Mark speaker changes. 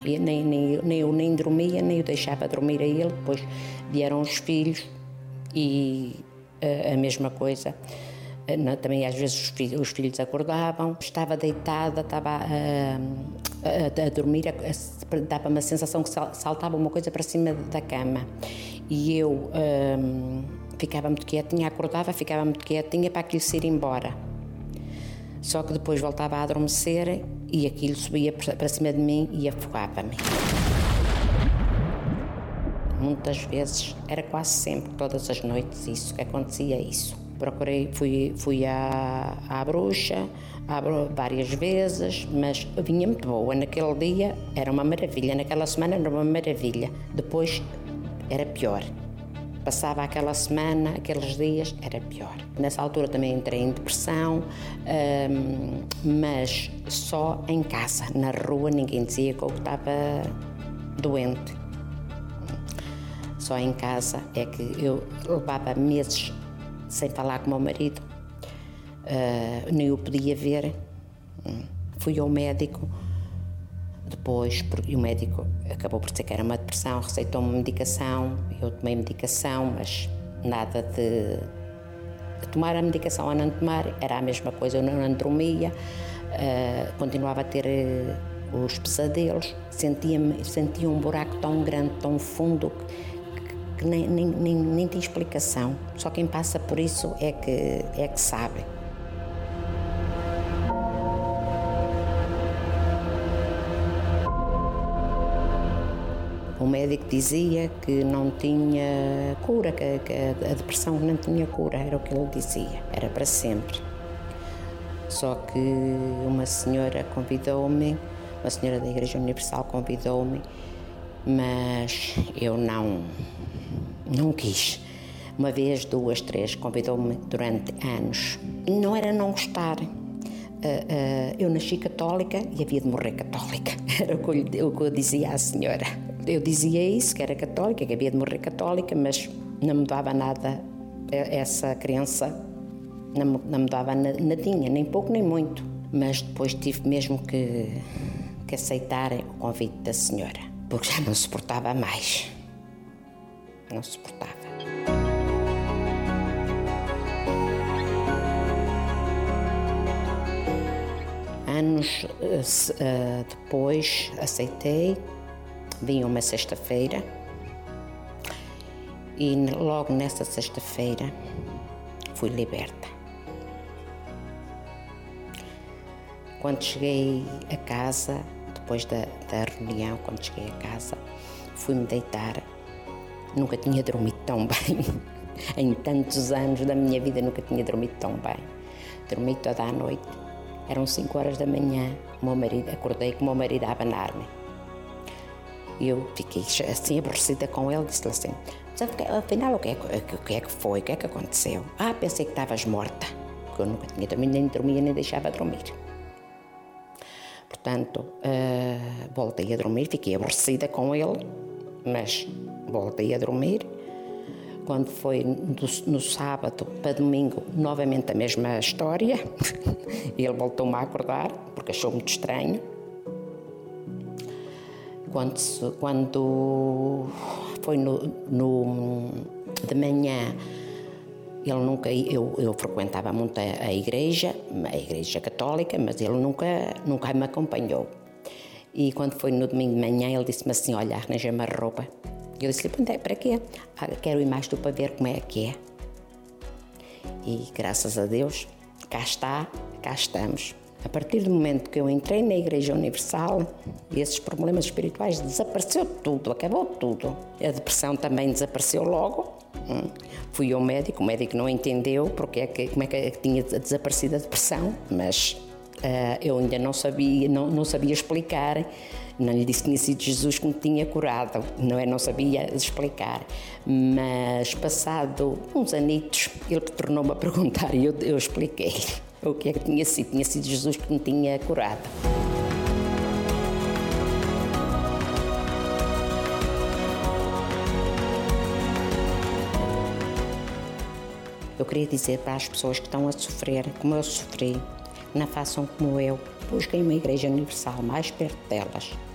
Speaker 1: nem eu nem dormia, nem o deixava dormir a ele. Depois vieram os filhos e a mesma coisa. Também às vezes os filhos acordavam, estava deitada, estava a dormir, dava-me a sensação que saltava uma coisa para cima da cama e eu ficava muito quietinha, acordava, ficava muito quietinha para aquilo se ir embora. Só que depois voltava a adormecer e aquilo subia para cima de mim e afogava-me. Muitas vezes, era quase sempre, todas as noites isso, que acontecia isso. Fui à bruxa várias vezes, mas vinha muito boa. Naquele dia era uma maravilha, naquela semana era uma maravilha. Depois era pior. Passava aquela semana, aqueles dias, era pior. Nessa altura também entrei em depressão, mas só em casa. Na rua ninguém dizia que eu estava doente. Só em casa é que eu levava meses sem falar com o meu marido, nem o podia ver. Fui ao médico, depois, e o médico acabou por dizer que era uma depressão, receitou-me medicação, eu tomei medicação, mas nada de tomar a medicação ou não tomar, era a mesma coisa, eu não dormia, continuava a ter os pesadelos, sentia um buraco tão grande, tão fundo, que nem tem explicação. Só quem passa por isso é que sabe. O médico dizia que não tinha cura, que a depressão não tinha cura, era o que ele dizia, era para sempre. Só que uma senhora convidou-me, uma senhora da Igreja Universal convidou-me, mas eu não quis. Uma vez, duas, três, convidou-me durante anos. Não era não gostar. Eu nasci católica e havia de morrer católica. Era o que eu dizia à senhora. Eu dizia isso, que era católica, que havia de morrer católica, mas não me dava nada essa crença. Não me dava nadinha, nem pouco nem muito. Mas depois tive mesmo que aceitar o convite da senhora, porque já não suportava mais. Não suportava. Anos depois aceitei, vim uma sexta-feira e logo nessa sexta-feira fui liberta. Quando cheguei a casa, depois da reunião, quando cheguei a casa, fui-me deitar. Nunca tinha dormido tão bem. Em tantos anos da minha vida nunca tinha dormido tão bem. Dormi toda a noite. Eram 5 horas da manhã. Acordei com o meu marido a abanar-me. Eu fiquei assim aborrecida com ele. Disse-lhe assim, afinal o que é que foi? O que é que aconteceu? Pensei que estavas morta. Porque eu nunca tinha dormido, nem dormia, nem deixava dormir. Portanto, voltei a dormir. Fiquei aborrecida com ele, mas voltei a dormir. Quando foi no sábado para domingo, novamente a mesma história. Ele voltou-me a acordar, porque achou muito estranho. Quando foi de manhã, eu frequentava muito a igreja católica, mas ele nunca me acompanhou. E quando foi no domingo de manhã, ele disse-me assim, olha, arranja-me a roupa. Eu disse-lhe, para quê? Quero ir mais tu para ver como é que é. E graças a Deus, cá estamos. A partir do momento que eu entrei na Igreja Universal, esses problemas espirituais desapareceu tudo, acabou tudo. A depressão também desapareceu logo. Fui ao médico, o médico não entendeu como é que tinha desaparecido a depressão, mas eu ainda não sabia explicar. Não lhe disse que tinha sido Jesus que me tinha curado, não sabia explicar. Mas passado uns anitos, ele tornou-me a perguntar e eu expliquei o que é que tinha sido. Tinha sido Jesus que me tinha curado. Eu queria dizer para as pessoas que estão a sofrer, como eu sofri, não façam como eu. Busquem uma Igreja Universal mais perto delas.